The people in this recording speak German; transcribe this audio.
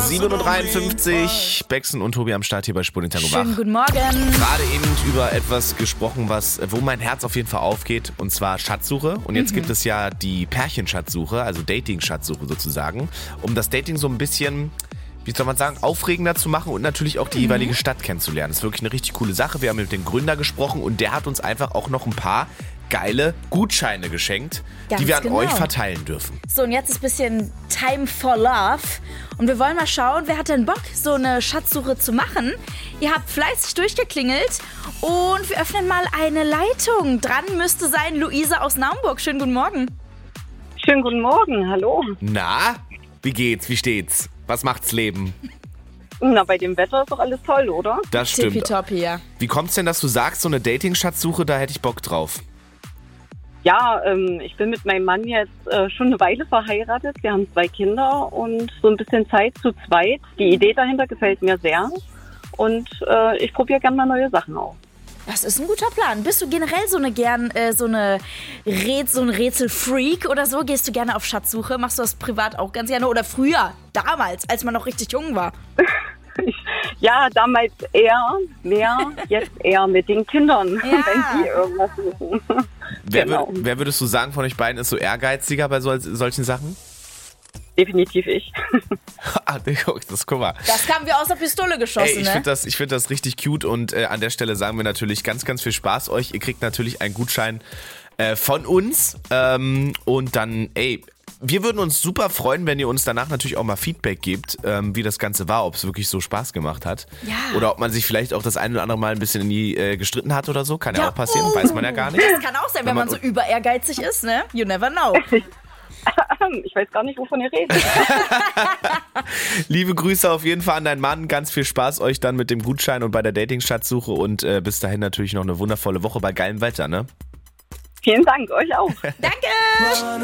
7:53 Uhr, Bexen und Tobi am Start hier bei Spur den Tango wach. Schönen guten Morgen. Gerade eben über etwas gesprochen, wo mein Herz auf jeden Fall aufgeht, und zwar Schatzsuche. Und jetzt gibt es ja die Pärchenschatzsuche, also Dating-Schatzsuche sozusagen, um das Dating so ein bisschen, wie soll man sagen, aufregender zu machen und natürlich auch die jeweilige Stadt kennenzulernen. Das ist wirklich eine richtig coole Sache. Wir haben mit dem Gründer gesprochen und der hat uns einfach auch noch ein paar geile Gutscheine geschenkt, die wir an euch verteilen dürfen. So, und jetzt ist ein bisschen Time for Love. Und wir wollen mal schauen, wer hat denn Bock, so eine Schatzsuche zu machen? Ihr habt fleißig durchgeklingelt und wir öffnen mal eine Leitung. Dran müsste sein Luisa aus Naumburg. Schönen guten Morgen. Schönen guten Morgen, hallo. Na, wie geht's, wie steht's? Was macht's Leben? Na, bei dem Wetter ist doch alles toll, oder? Das stimmt. Tippitoppi, ja. Wie kommt's denn, dass du sagst, so eine Dating-Schatzsuche, da hätte ich Bock drauf? Ja, ich bin mit meinem Mann jetzt schon eine Weile verheiratet. Wir haben 2 Kinder und so ein bisschen Zeit zu zweit. Die Idee dahinter gefällt mir sehr und ich probiere gerne mal neue Sachen aus. Das ist ein guter Plan. Bist du generell so ein Rätsel-Freak oder so? Gehst du gerne auf Schatzsuche? Machst du das privat auch ganz gerne? Oder früher, damals, als man noch richtig jung war? Ja, damals eher mehr, jetzt eher mit den Kindern, Ja. wenn die irgendwas suchen. Wer würdest du sagen von euch beiden ist so ehrgeiziger bei solchen Sachen? Definitiv ich. Guck mal. Das kam wie aus der Pistole geschossen, Ey, ich ne? find das richtig cute und an der Stelle sagen wir natürlich ganz, ganz viel Spaß euch. Ihr kriegt natürlich einen Gutschein von uns und dann, wir würden uns super freuen, wenn ihr uns danach natürlich auch mal Feedback gebt, wie das Ganze war, ob es wirklich so Spaß gemacht hat. Ja. Oder ob man sich vielleicht auch das eine oder andere Mal ein bisschen in die gestritten hat oder so. Kann ja auch passieren, weiß man ja gar nicht. Das kann auch sein, wenn man so über ehrgeizig ist, ne? You never know. Ich weiß gar nicht, wovon ihr redet. Liebe Grüße auf jeden Fall an deinen Mann. Ganz viel Spaß euch dann mit dem Gutschein und bei der Dating-Schatzsuche und bis dahin natürlich noch eine wundervolle Woche bei geilem Wetter, ne? Vielen Dank, euch auch. Danke!